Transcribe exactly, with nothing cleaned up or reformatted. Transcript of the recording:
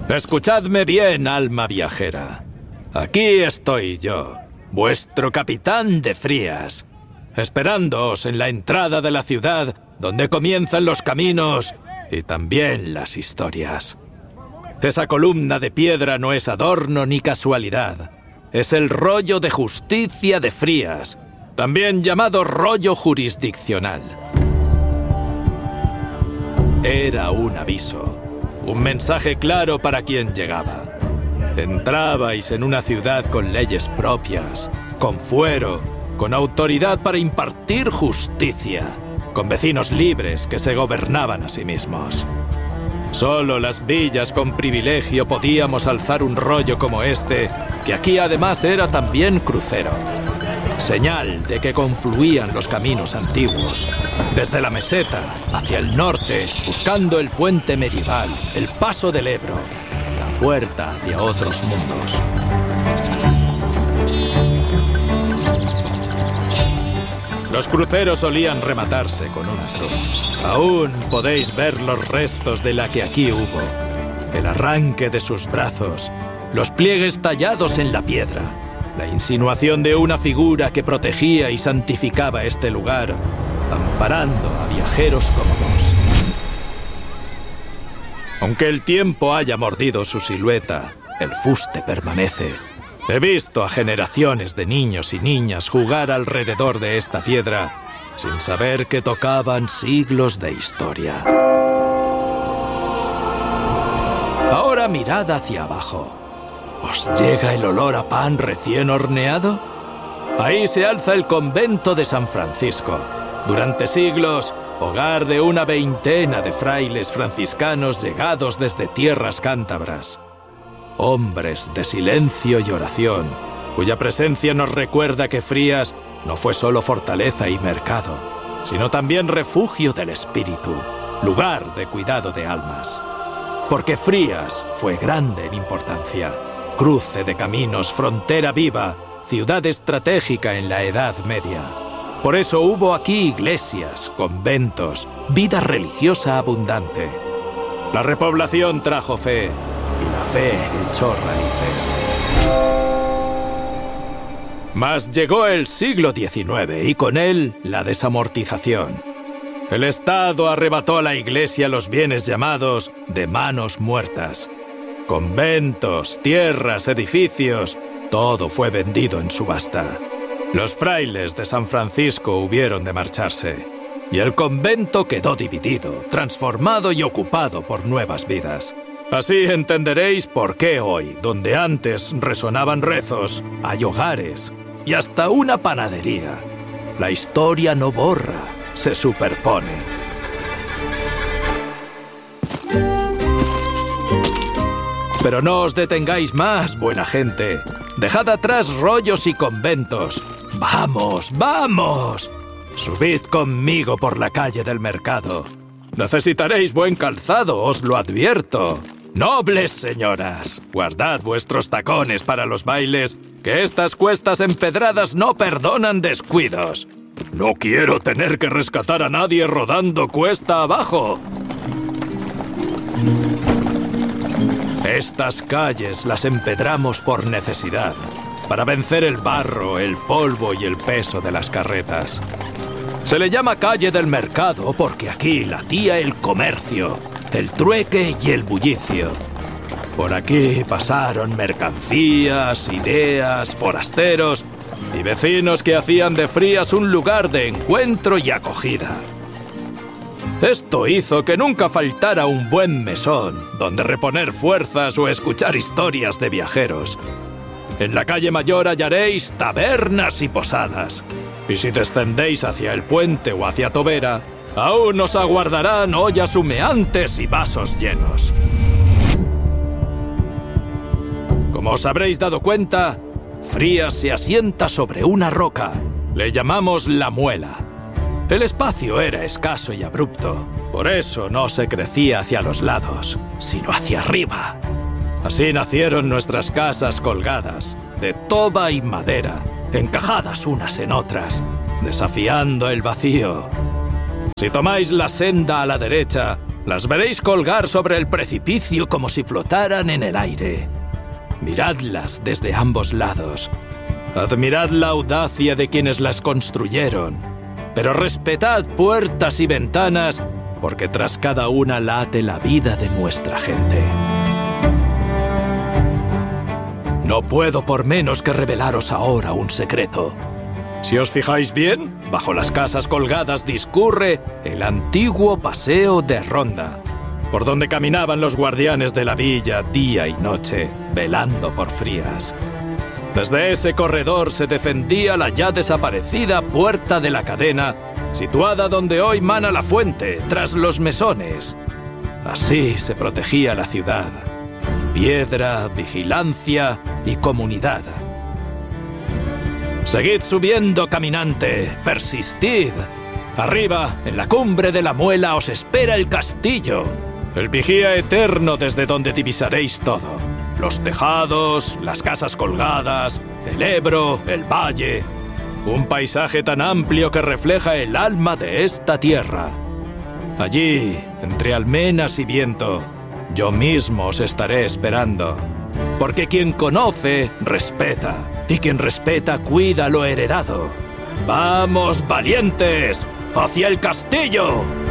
Escuchadme bien, alma viajera. Aquí estoy yo, vuestro capitán de Frías, esperándoos en la entrada de la ciudad, donde comienzan los caminos y también las historias. Esa columna de piedra no es adorno ni casualidad. Es el rollo de justicia de Frías, también llamado rollo jurisdiccional. Era un aviso, un mensaje claro para quien llegaba. Entrabais en una ciudad con leyes propias, con fuero, con autoridad para impartir justicia, con vecinos libres que se gobernaban a sí mismos. Solo las villas con privilegio podíamos alzar un rollo como este, que aquí además era también crucero. Señal de que confluían los caminos antiguos, desde la meseta hacia el norte, buscando el puente medieval, el paso del Ebro, la puerta hacia otros mundos. Los cruceros solían rematarse con una cruz. Aún podéis ver los restos de la que aquí hubo, el arranque de sus brazos, los pliegues tallados en la piedra, la insinuación de una figura que protegía y santificaba este lugar, amparando a viajeros como vos. Aunque el tiempo haya mordido su silueta, el fuste permanece. He visto a generaciones de niños y niñas jugar alrededor de esta piedra, sin saber que tocaban siglos de historia. Ahora mirad hacia abajo. ¿Os llega el olor a pan recién horneado? Ahí se alza el convento de San Francisco. Durante siglos, hogar de una veintena de frailes franciscanos llegados desde tierras cántabras. Hombres de silencio y oración, cuya presencia nos recuerda que Frías no fue solo fortaleza y mercado, sino también refugio del espíritu, lugar de cuidado de almas. Porque Frías fue grande en importancia, cruce de caminos, frontera viva, ciudad estratégica en la Edad Media. Por eso hubo aquí iglesias, conventos, vida religiosa abundante. La repoblación trajo fe, y la fe echó raíces. Mas llegó el siglo diecinueve y con él la desamortización. El Estado arrebató a la Iglesia los bienes llamados de manos muertas. Conventos, tierras, edificios, todo fue vendido en subasta. Los frailes de San Francisco hubieron de marcharse, y el convento quedó dividido, transformado y ocupado por nuevas vidas. Así entenderéis por qué hoy, donde antes resonaban rezos, hay hogares y hasta una panadería. La historia no borra, se superpone. Pero no os detengáis más, buena gente. Dejad atrás rollos y conventos. ¡Vamos, vamos! Subid conmigo por la calle del mercado. Necesitaréis buen calzado, os lo advierto. Nobles señoras, guardad vuestros tacones para los bailes, que estas cuestas empedradas no perdonan descuidos. No quiero tener que rescatar a nadie rodando cuesta abajo. Estas calles las empedramos por necesidad, para vencer el barro, el polvo y el peso de las carretas. Se le llama calle del mercado porque aquí latía el comercio, el trueque y el bullicio. Por aquí pasaron mercancías, ideas, forasteros y vecinos que hacían de Frías un lugar de encuentro y acogida. Esto hizo que nunca faltara un buen mesón donde reponer fuerzas o escuchar historias de viajeros. En la calle Mayor hallaréis tabernas y posadas. Y si descendéis hacia el puente o hacia Tobera, aún os aguardarán ollas humeantes y vasos llenos. Como os habréis dado cuenta, Frías se asienta sobre una roca. Le llamamos La Muela. El espacio era escaso y abrupto. Por eso no se crecía hacia los lados, sino hacia arriba. Así nacieron nuestras casas colgadas, de toba y madera, encajadas unas en otras, desafiando el vacío. Si tomáis la senda a la derecha, Las veréis colgar sobre el precipicio como si flotaran en el aire. Miradlas desde ambos lados. Admirad la audacia de quienes las construyeron, pero respetad puertas y ventanas, porque tras cada una late la vida de nuestra gente. No puedo por menos que revelaros ahora un secreto. Si os fijáis bien, bajo las casas colgadas discurre el antiguo paseo de Ronda, por donde caminaban los guardianes de la villa día y noche, velando por Frías. Desde ese corredor se defendía la ya desaparecida Puerta de la Cadena, situada donde hoy mana la fuente, tras los mesones. Así se protegía la ciudad. Piedra, vigilancia y comunidad. Seguid subiendo, caminante, persistid. Arriba, en la cumbre de la muela, os espera el castillo, el vigía eterno desde donde divisaréis todo. Los tejados, las casas colgadas, el Ebro, el valle. Un paisaje tan amplio que refleja el alma de esta tierra. Allí, entre almenas y viento, yo mismo os estaré esperando. Porque quien conoce, respeta. Y quien respeta, cuida lo heredado. ¡Vamos, valientes! ¡Hacia el castillo!